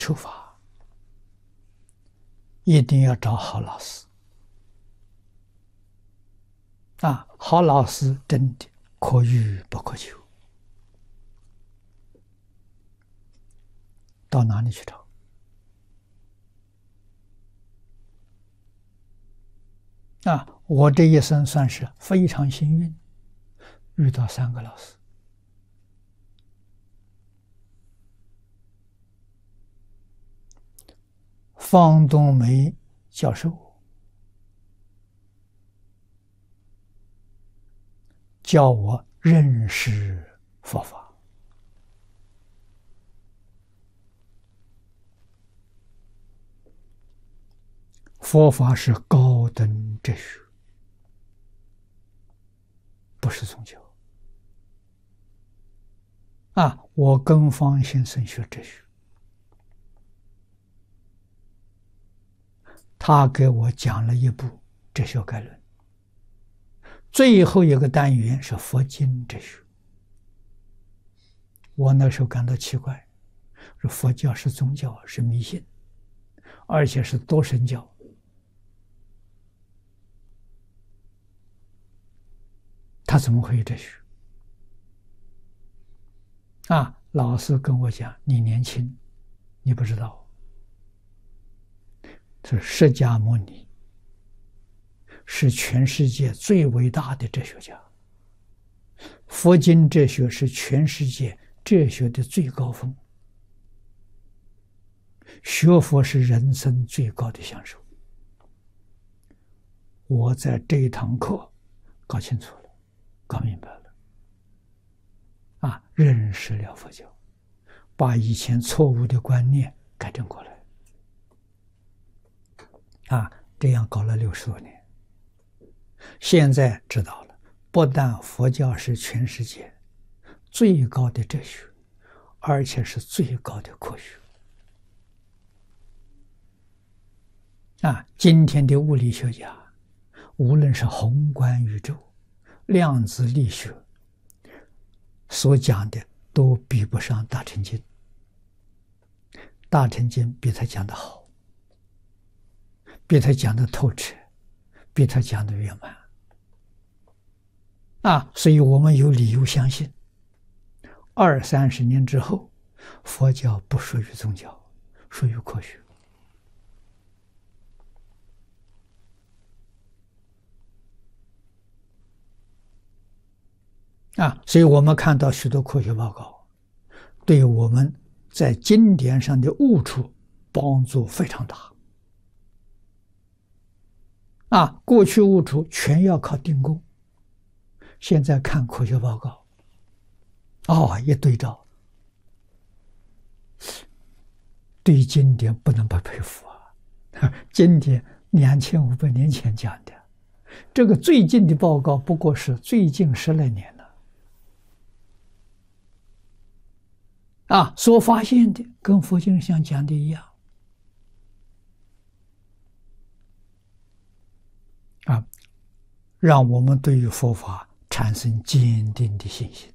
求法，一定要找好老师啊！好老师真的可遇不可求。到哪里去找？啊，我这一生算是非常幸运，遇到3个老师。方东梅教授教我认识佛法，佛法是高等哲学，不是宗教。啊，我跟方先生学哲学，他给我讲了一部《哲学概论》，最后一个单元是佛经哲学。我那时候感到奇怪，说佛教是宗教，是迷信，而且是多神教。他怎么会有哲学？啊，老师跟我讲，你年轻，你不知道，这释迦牟尼是全世界最伟大的哲学家，佛经哲学是全世界哲学的最高峰，学佛是人生最高的享受。我在这一堂课搞清楚了，搞明白了，啊，认识了佛教，把以前错误的观念改正过来，啊，这样搞了60多年。现在知道了，不但佛教是全世界最高的哲学，而且是最高的科学。啊，今天的物理学家，无论是宏观宇宙、量子力学所讲的，都比不上大乘经。大乘经比他讲的好，比他讲的透彻，比他讲的圆满。啊，所以我们有理由相信，20、30年之后，佛教不属于宗教，属于科学。啊，所以我们看到许多科学报告，对我们在经典上的悟处帮助非常大。啊，过去悟处全要靠定功，现在看科学报告，哦，一对照，对经典不能不佩服啊！经典2500年前讲的，这个最近的报告不过是最近10来年了。啊，所发现的跟佛经上讲的一样。啊，让我们对于佛法产生坚定的信心。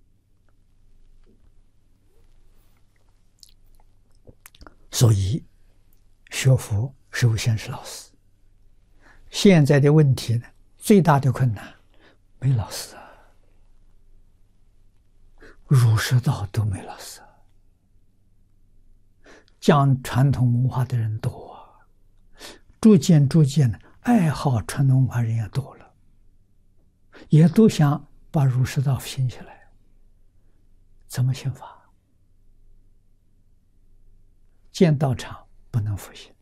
所以，学佛首先是老师。现在的问题呢，最大的困难，没老师啊，儒释道都没老师啊。讲传统文化的人多啊，逐渐呢，爱好传统文化人也多了，也都想把儒释道兴起来，怎么兴法？建道场不能复兴，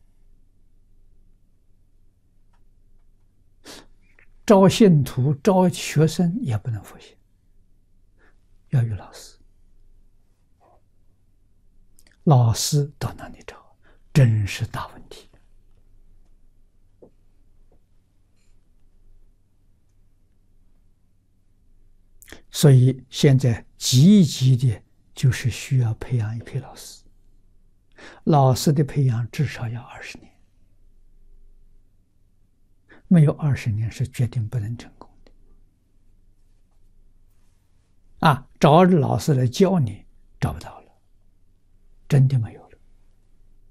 招信徒、招学生也不能复兴，要有老师。老师到哪里找？真是大问题。所以现在积极的就是需要培养一批老师，老师的培养至少要20年，没有20年是决定不能成功的。啊，找老师来教你找不到了，真的没有。